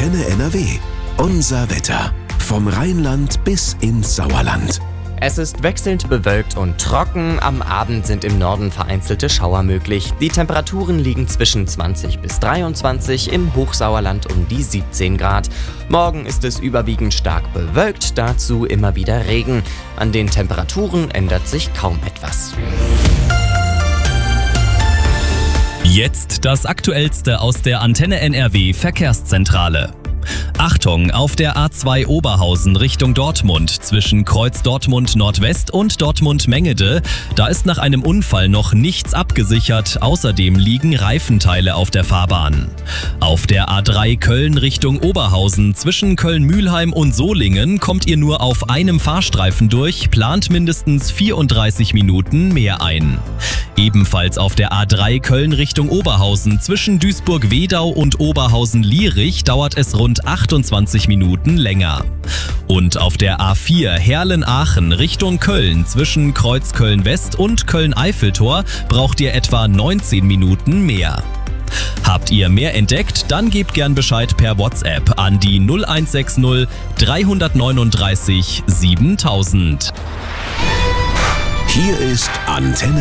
Antenne NRW. Unser Wetter. Vom Rheinland bis ins Sauerland. Es ist wechselnd bewölkt und trocken. Am Abend sind im Norden vereinzelte Schauer möglich. Die Temperaturen liegen zwischen 20 bis 23, im Hochsauerland um die 17 Grad. Morgen ist es überwiegend stark bewölkt, dazu immer wieder Regen. An den Temperaturen ändert sich kaum etwas. Jetzt das Aktuellste aus der Antenne NRW Verkehrszentrale. Achtung, auf der A2 Oberhausen Richtung Dortmund zwischen Kreuz Dortmund Nordwest und Dortmund Mengede, da ist nach einem Unfall noch nichts abgesichert, außerdem liegen Reifenteile auf der Fahrbahn. Auf der A3 Köln Richtung Oberhausen zwischen Köln-Mühlheim und Solingen kommt ihr nur auf einem Fahrstreifen durch, plant mindestens 34 Minuten mehr ein. Ebenfalls auf der A3 Köln Richtung Oberhausen zwischen Duisburg-Wedau und Oberhausen-Lierich dauert es rund 28 Minuten länger. Und auf der A4 Herlen-Aachen Richtung Köln zwischen Kreuz Köln-West und Köln-Eiffeltor braucht ihr etwa 19 Minuten mehr. Habt ihr mehr entdeckt? Dann gebt gern Bescheid per WhatsApp an die 0160 339 7000. Hier ist Antenne